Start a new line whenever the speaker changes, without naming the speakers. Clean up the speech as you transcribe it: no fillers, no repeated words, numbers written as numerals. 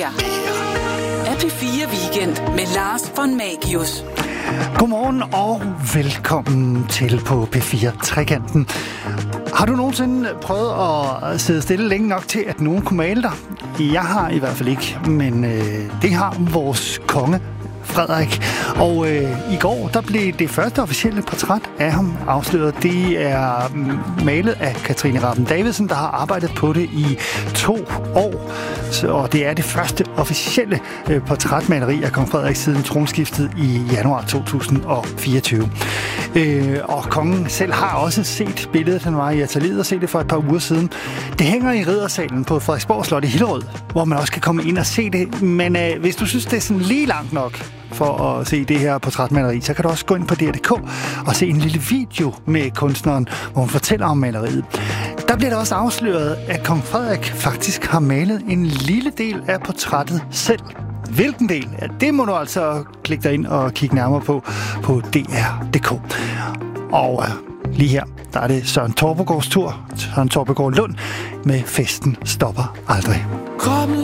her er P4 Weekend med Lars von Magius.
Godmorgen og velkommen til på P4 Trekanten. Har du nogensinde prøvet at sidde stille længe nok til, at nogen kunne male dig? Jeg har i hvert fald ikke, men det har vores konge, Frederik. Og i går, der blev det første officielle portræt af ham afsløret. Det er malet af Katrine Rappen Davidsen, der har arbejdet på det i 2 år. Og det er det første officielle portrætmaleri af kong Frederik siden tronskiftet i januar 2024. Og kongen selv har også set billedet. Han var i atelieret og set det for et par uger siden. Det hænger i Riddersalen på Frederiksborg Slot i Hillerød, hvor man også kan komme ind og se det. Men hvis du synes, det er sådan lige langt nok for at se det her portrætmaleri, så kan du også gå ind på DR.dk og se en lille video med kunstneren, hvor hun fortæller om maleriet. Der bliver det også afsløret, at kong Frederik faktisk har malet en lille del af portrættet selv. Hvilken del? Ja, det må du altså klikke dig ind og kigge nærmere på DR.dk. Og lige her, der er det Søren Torpegaards tur. Søren Torpegaard Lund med Festen stopper aldrig.